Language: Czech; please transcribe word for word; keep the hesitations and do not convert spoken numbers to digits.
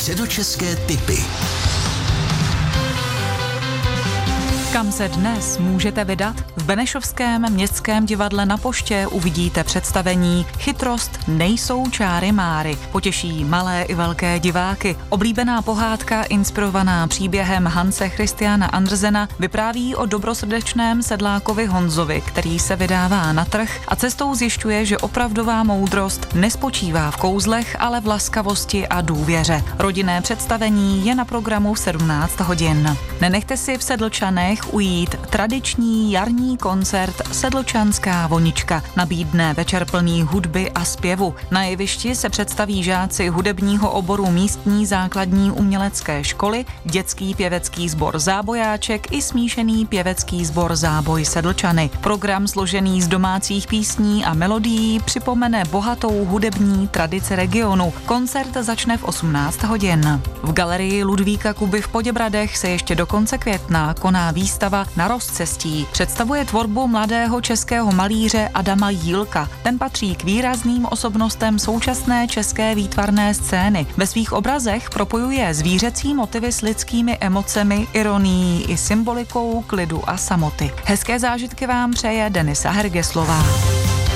Středočeské tipy. Kam se dnes můžete vydat? V Benešovském městském divadle Na Poště uvidíte představení Chytrost nejsou čáry máry. Potěší malé i velké diváky. Oblíbená pohádka inspirovaná příběhem Hanse Christiana Andersena vypráví o dobrosrdečném sedlákovi Honzovi, který se vydává na trh a cestou zjišťuje, že opravdová moudrost nespočívá v kouzlech, ale v laskavosti a důvěře. Rodinné představení je na programu v sedmnáct hodin. Nenechte si v Sedlčanech ujít tradiční jarní koncert Sedlčanská vonička. Nabídne večer plný hudby a zpěvu. Na jevišti se představí žáci hudebního oboru místní základní umělecké školy, dětský pěvecký sbor Zábojáček i smíšený pěvecký sbor Záboj Sedlčany. Program složený z domácích písní a melodií připomene bohatou hudební tradici regionu. Koncert začne v osmnáct hodin. V galerii Ludvíka Kuby v Poděbradech se ještě do konce května koná výstava Na rozcestí. Představuje tvorbu mladého českého malíře Adama Jílka. Ten patří k výrazným osobnostem současné české výtvarné scény. Ve svých obrazech propojuje zvířecí motivy s lidskými emocemi, ironií i symbolikou klidu a samoty. Hezké zážitky vám přeje Denisa Hergeslová.